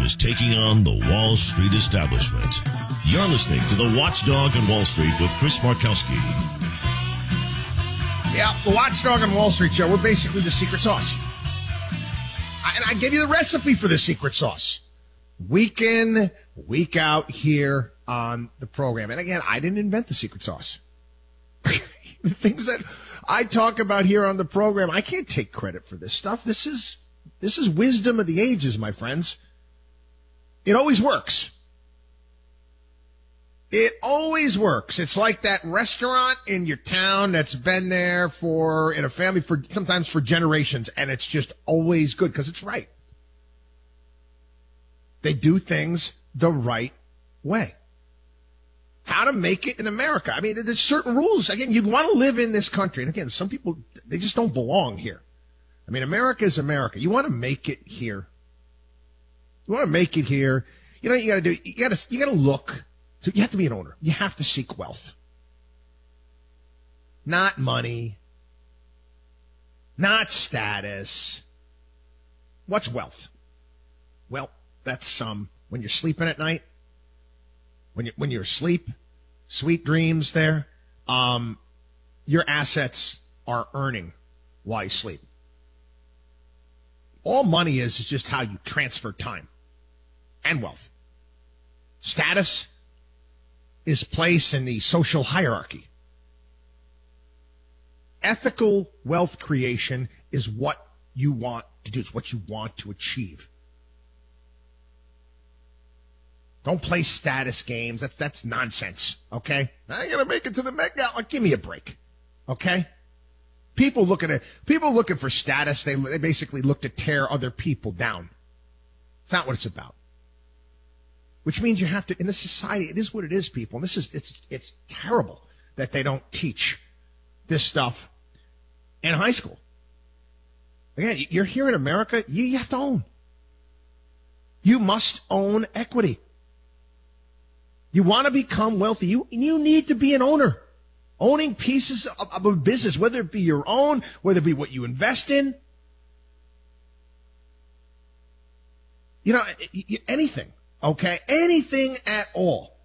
is taking on the Wall Street establishment. You're listening to the Watchdog on Wall Street with Chris Markowski. Yeah, the Watchdog on Wall Street show. We're basically the secret sauce. And I give you the recipe for the secret sauce. Week in, week out here on the program. And again, I didn't invent the secret sauce. The things that I talk about here on the program, I can't take credit for this stuff. This is wisdom of the ages, my friends. It always works. It always works. It's like that restaurant in your town that's been there in a family sometimes for generations, and it's just always good because it's right. They do things the right way. How to make it in America. I mean, there's certain rules. Again, you want to live in this country. And again, some people, they just don't belong here. I mean, America is America. You want to make it here. You want to make it here. You know what you got to do? You got to look. You have to be an owner. You have to seek wealth. Not money. Not status. What's wealth? Well, that's when you're sleeping at night. When you're asleep, sweet dreams there. Your assets are earning while you sleep. All money is just how you transfer time and wealth. Status is place in the social hierarchy. Ethical wealth creation is what you want to do. It's what you want to achieve. Don't play status games. That's nonsense, okay? I gotta make it to the Met Gala. Give me a break, okay? People looking for status, they basically look to tear other people down. It's not what it's about. Which means you have to, in this society, it is what it is, people. And it's terrible that they don't teach this stuff in high school. Again, you're here in America, you have to own. You must own equity. You want to become wealthy, you need to be an owner. Owning pieces of a business, whether it be your own, whether it be what you invest in. You know, anything, okay? Anything at all.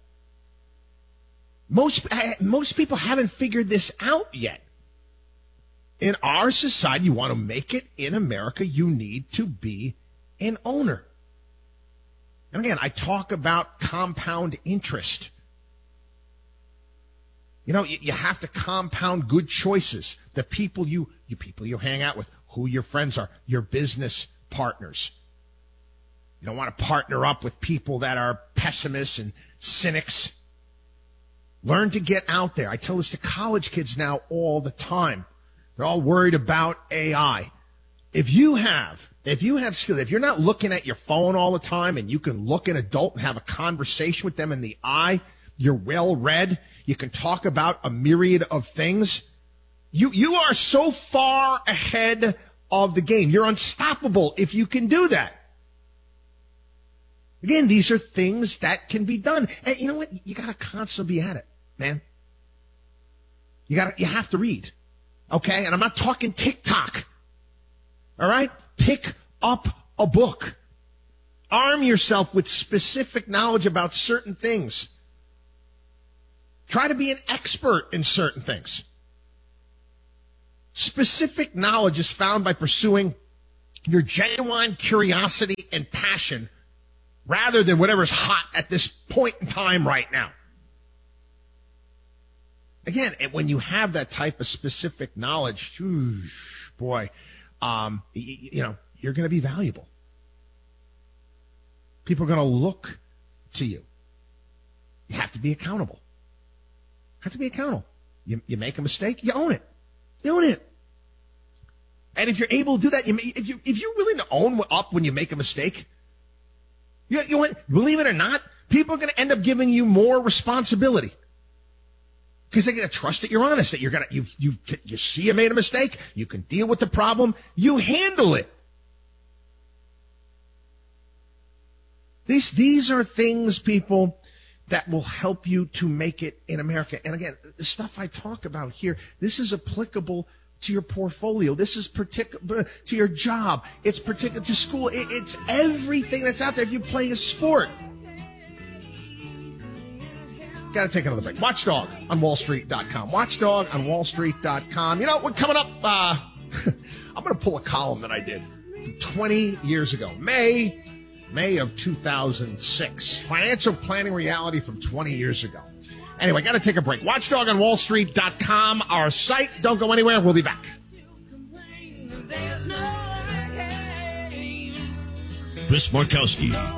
Most people haven't figured this out yet. In our society, you want to make it in America, you need to be an owner. And again, I talk about compound interest. You know, you have to compound good choices. The people you hang out with, who your friends are, your business partners. You don't want to partner up with people that are pessimists and cynics. Learn to get out there. I tell this to college kids now all the time. They're all worried about AI. If you have skills, if you're not looking at your phone all the time and you can look an adult and have a conversation with them in the eye, you're well read, you can talk about a myriad of things, you are so far ahead of the game. You're unstoppable if you can do that. Again, these are things that can be done. And you know what? You gotta constantly be at it, man. You have to read. Okay? And I'm not talking TikTok. All right? Pick up a book. Arm yourself with specific knowledge about certain things. Try to be an expert in certain things. Specific knowledge is found by pursuing your genuine curiosity and passion rather than whatever's hot at this point in time right now. Again, when you have that type of specific knowledge, boy, you're going to be valuable. People are going to look to you. You have to be accountable. You make a mistake, you own it. You own it. And if you're able to do that, if you're willing to own up when you make a mistake, believe it or not, people are going to end up giving you more responsibility. Because they're going to trust that you're honest, that you see you made a mistake, you can deal with the problem, you handle it. These are things, people, that will help you to make it in America. And again, the stuff I talk about here, this is applicable to your portfolio. This is particular to your job. It's particular to school. It's everything that's out there. If you're playing a sport. Got to take another break. Watchdog on WallStreet.com. Watchdog on WallStreet.com. You know, we're coming up. I'm going to pull a column that I did 20 years ago. May of 2006. Financial planning reality from 20 years ago. Anyway, got to take a break. Watchdog on WallStreet.com. Our site. Don't go anywhere. We'll be back. Chris Markowski